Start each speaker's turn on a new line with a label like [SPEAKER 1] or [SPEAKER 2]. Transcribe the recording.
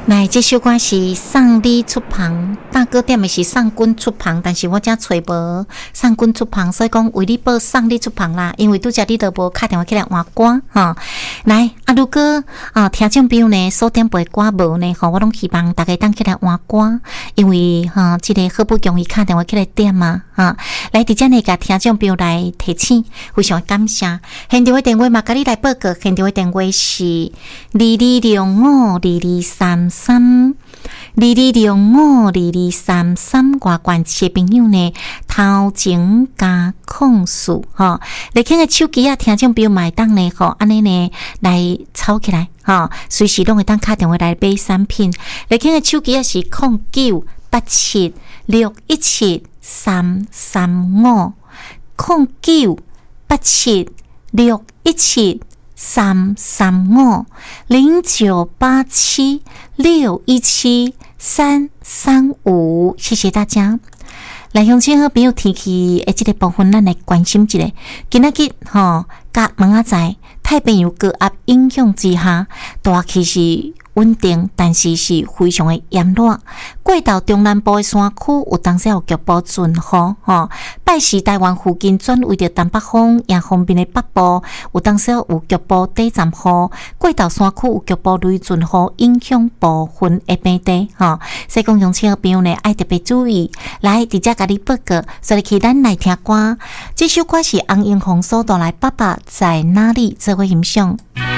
[SPEAKER 1] 来，这首歌是送你出旁，大哥点的是送君出旁，但是我遮找无送君出旁，所以讲为你报送你出旁啦。因为拄则你都无打电话起来换歌哈。来如果听众朋友呢所点播歌无呢，我拢希望大家当起来换歌，因为这个好不容易打电话起来点嘛来伫遮呢，甲听众朋友来提醒，非常感谢。现场的电话嘛，甲你来报告，现场的电话是22052233，22052233，外关市的朋友呢，头前加控诉来听个手机听众朋友买单呢安尼呢来抄起来随时拢会当打电话来买产品。来听个手机是0987613305，0987617335，谢谢大家。来，乡亲好朋友天气的这个部分，咱来关心一下。今仔日甲明仔载太平洋高压影响之下，大气是稳定，但是是非常的炎热。过到中南部的山区，有当时有局部阵雨拜时台湾附近转为着东北风，也方面的北部有当时有局部短暂雨。过到山区有局部雷阵雨，影响部分的平地所以讲乡亲朋友呢，爱特别注意。来，直接甲你报告，所以咱来听歌。这首歌是洪英红所带来《爸爸在哪里》，做伙欣赏。